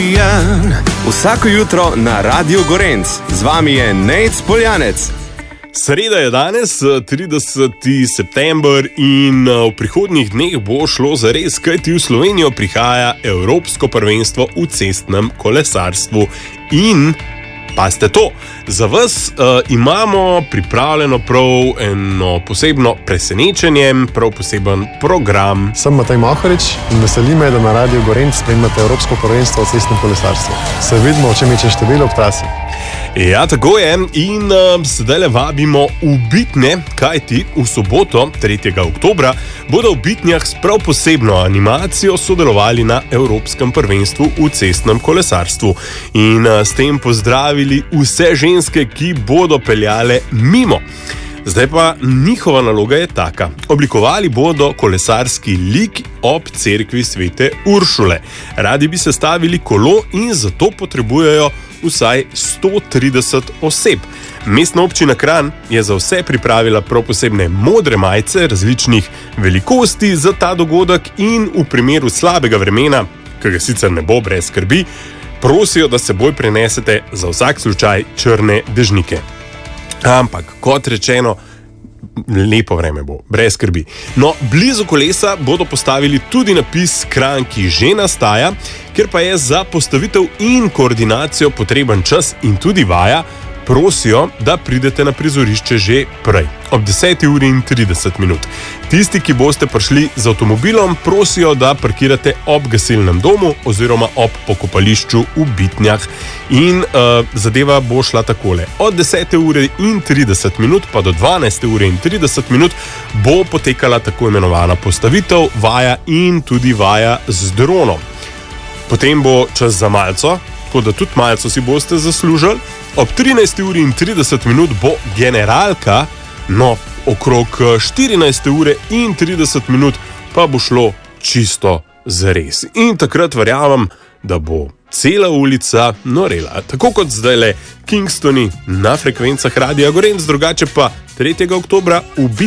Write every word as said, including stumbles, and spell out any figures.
pijan. Vsako jutro na Radio Gorenc. Z vami je Nejc Poljanec. Sreda je danes, trideseti september, in v prihodnjih dneh bo šlo zares, kajti v Slovenijo prihaja Evropsko prvenstvo v cestnem kolesarstvu. In pa ste to, za vas uh, imamo pripravljeno prav eno posebno presenečenje, prav poseben program. Sem Matej Mahorič in veseli me, da na Radio Gorenc spremljate Evropsko prvenstvo v cestnem kolesarstvu. Se vidimo, o čem je število ob trasi. Ja, tako je, in uh, sedaj le vabimo v Bitnje, kajti v soboto, tretjega oktobra, bodo v Bitnjah s prav posebno animacijo sodelovali na Evropskem prvenstvu v cestnem kolesarstvu. In uh, s tem pozdravili vse ženske, ki bodo peljale mimo. Zdaj pa njihova naloga je taka. Oblikovali bodo kolesarski lik ob cerkvi svete Uršule. Radi bi sestavili kolo in zato potrebujejo vsaj sto trideset oseb. Mestna občina Kranj je za vse pripravila prav posebne modre majice različnih velikosti za ta dogodek in v primeru slabega vremena, ki ga sicer ne bo, brez skrbi, prosijo, da seboj prenesete za vsak slučaj črne dežnike. Ampak, kot rečeno, lepo vreme bo, brez skrbi. No, blizu kolesa bodo postavili tudi napis Kranj, ki že nastaja, ker pa je za postavitev in koordinacijo potreben čas in tudi vaja, prosijo, da pridete na prizorišče že prej, ob deseti uri in trideset minut. Tisti, ki boste prišli z avtomobilom, prosijo, da parkirate ob gasilnem domu oziroma ob pokopališču v Bitnjah. In uh, zadeva bo šla takole. Od desete ure in trideset minut pa do dvanajste ure in trideset minut bo potekala tako imenovana postavitev, vaja in tudi vaja z dronom. Potem bo čas za malco, tako da tudi malco si boste zaslužili. Ob trinajsti uri in trideset minut bo generalka, no, okrog štirinajste ure in trideset minut pa bo šlo čisto zares. In takrat verjamem, da bo cela ulica norela, tako kot zdaj le Kingstoni na frekvencah Radia Gorenc, drugače pa tretjega oktobra v